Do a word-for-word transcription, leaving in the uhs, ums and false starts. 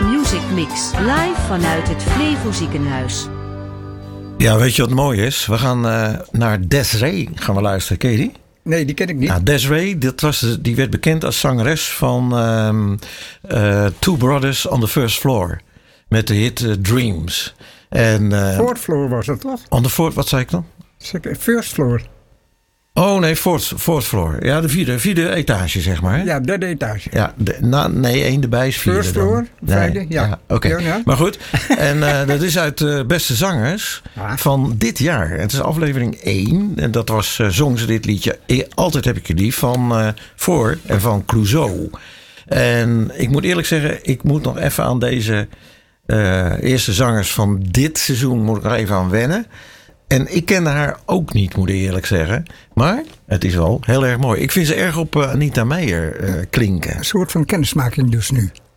Music Mix. Live vanuit het Flevo Ziekenhuis. Ja, weet je wat mooi is? We gaan uh, naar Des'ree gaan we luisteren. Ken je die? Nee, die ken ik niet. Nou, Des'ree, dat was, die werd bekend als zangeres van um, uh, Two Brothers on the First Floor. Met de hit uh, Dreams. En, uh, Fourth Floor was het toch? On the fourth, wat zei ik dan? First Floor. Oh nee, fourth, fourth floor. Ja, de vierde, vierde etage, zeg maar. Hè? Ja, derde etage. Ja, de, na, nee, één erbij is vierde. First floor, dan. vijfde, nee, ja. ja Oké, okay. ja, ja. Maar goed. En uh, dat is uit de uh, beste zangers ah. van dit jaar. Het is aflevering één. En dat was, uh, zong ze dit liedje. Altijd heb ik je lief van uh, Voor en van Clouseau. En ik moet eerlijk zeggen, ik moet nog even aan deze uh, eerste zangers van dit seizoen moet ik nog even aan wennen. En ik kende haar ook niet, moet ik eerlijk zeggen. Maar het is wel heel erg mooi. Ik vind ze erg op uh, Anita Meijer uh, klinken. Een soort van kennismaking dus nu.